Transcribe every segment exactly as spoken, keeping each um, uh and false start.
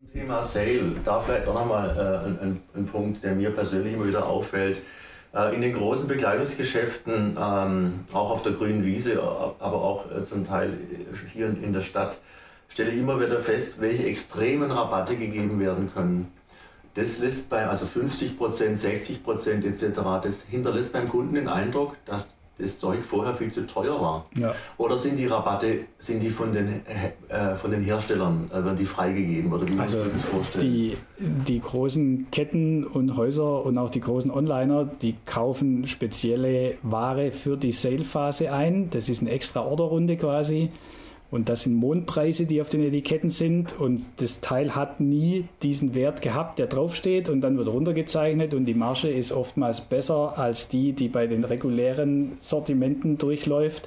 Thema Sale, da vielleicht auch nochmal äh, ein, ein Punkt, der mir persönlich immer wieder auffällt. Äh, in den großen Bekleidungsgeschäften, ähm, auch auf der grünen Wiese, aber auch äh, zum Teil hier in, in der Stadt, stelle ich immer wieder fest, welche extremen Rabatte gegeben werden können. Das lässt bei also fünfzig Prozent, sechzig Prozent et cetera, das hinterlässt beim Kunden den Eindruck, dass das Zeug vorher viel zu teuer war. Ja. Oder sind die Rabatte, sind die von den, äh, von den Herstellern, äh, werden die freigegeben? Oder wie also muss man das vorstellen? Die, die großen Ketten und Häuser und auch die großen Onliner, die kaufen spezielle Ware für die Sale-Phase ein. Das ist eine extra Orderrunde quasi. Und das sind Mondpreise, die auf den Etiketten sind, und das Teil hat nie diesen Wert gehabt, der draufsteht, und dann wird runtergezeichnet und die Marge ist oftmals besser als die, die bei den regulären Sortimenten durchläuft,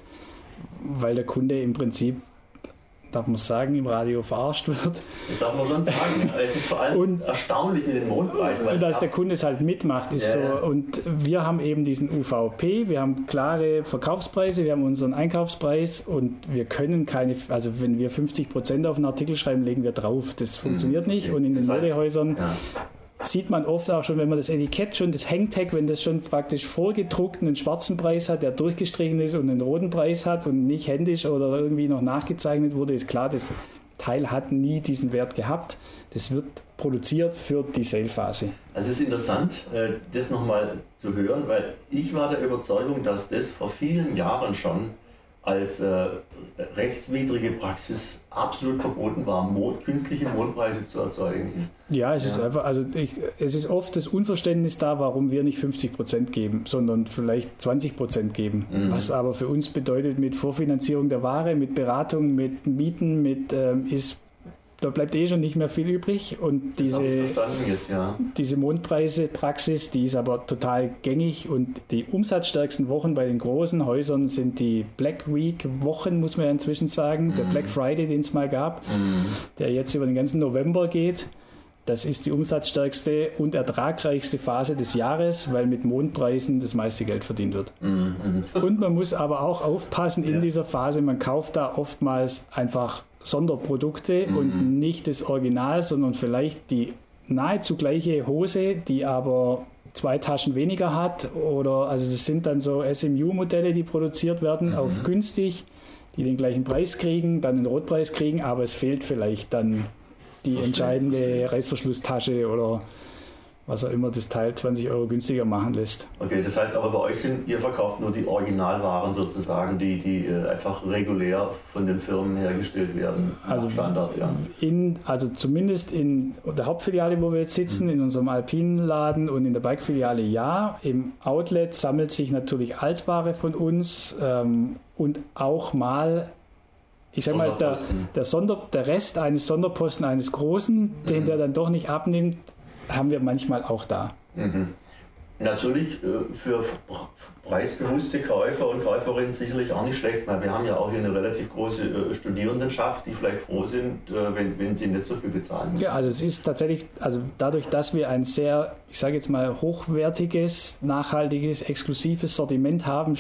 weil der Kunde im Prinzip, darf man sagen, im Radio verarscht wird. Das darf man schon sagen. Es ist vor allem und, erstaunlich mit den Mondpreisen. Und dass der Kunde es halt mitmacht, ist yeah. so. Und wir haben eben diesen U V P, wir haben klare Verkaufspreise, wir haben unseren Einkaufspreis und wir können keine, also wenn wir fünfzig Prozent auf einen Artikel schreiben, legen wir drauf. Das funktioniert mhm. nicht. Und in den Modehäusern ja. sieht man oft auch schon, wenn man das Etikett schon, das Hangtag, wenn das schon praktisch vorgedruckt einen schwarzen Preis hat, der durchgestrichen ist und einen roten Preis hat und nicht händisch oder irgendwie noch nachgezeichnet wurde, ist klar, das Teil hat nie diesen Wert gehabt. Das wird produziert für die Sale-Phase. Also es ist interessant, das nochmal zu hören, weil ich war der Überzeugung, dass das vor vielen Jahren schon als äh, rechtswidrige Praxis absolut verboten war, Mond, künstliche Mondpreise zu erzeugen. Ja, es ja. ist einfach, also ich, es ist oft das Unverständnis da, warum wir nicht fünfzig Prozent geben, sondern vielleicht zwanzig Prozent geben. Mhm. Was aber für uns bedeutet, mit Vorfinanzierung der Ware, mit Beratung, mit Mieten, mit ähm, ist da bleibt eh schon nicht mehr viel übrig, und diese, jetzt, ja. diese Mondpreise-Praxis, die ist aber total gängig, und die umsatzstärksten Wochen bei den großen Häusern sind die Black Week-Wochen, muss man ja inzwischen sagen, mm. der Black Friday, den es mal gab, mm. der jetzt über den ganzen November geht. Das ist die umsatzstärkste und ertragreichste Phase des Jahres, weil mit Mondpreisen das meiste Geld verdient wird. Mm. Und man muss aber auch aufpassen in ja. dieser Phase, man kauft da oftmals einfach Sonderprodukte mhm. und nicht das Original, sondern vielleicht die nahezu gleiche Hose, die aber zwei Taschen weniger hat, oder also das sind dann so S M U-Modelle, die produziert werden mhm. auf günstig, die den gleichen Preis kriegen, dann den Rotpreis kriegen, aber es fehlt vielleicht dann die verstehe, entscheidende verstehe. Reißverschlusstasche oder was auch immer das Teil zwanzig Euro günstiger machen lässt. Okay, das heißt aber bei euch sind, ihr verkauft nur die Originalwaren sozusagen, die, die einfach regulär von den Firmen hergestellt werden, also Standard, ja. In, also zumindest in der Hauptfiliale, wo wir jetzt sitzen, mhm. in unserem Alpinenladen und in der Bike-Filiale ja. Im Outlet sammelt sich natürlich Altware von uns ähm, und auch mal Ich sag mal, der, der, Sonder, der Rest eines Sonderposten eines Großen, mhm. den der dann doch nicht abnimmt, haben wir manchmal auch da. Mhm. Natürlich äh, für preisbewusste Käufer und Käuferinnen sicherlich auch nicht schlecht, weil wir haben ja auch hier eine relativ große äh, Studierendenschaft, die vielleicht froh sind, äh, wenn, wenn sie nicht so viel bezahlen müssen. Ja, also es ist tatsächlich, also dadurch, dass wir ein sehr, ich sage jetzt mal, hochwertiges, nachhaltiges, exklusives Sortiment haben,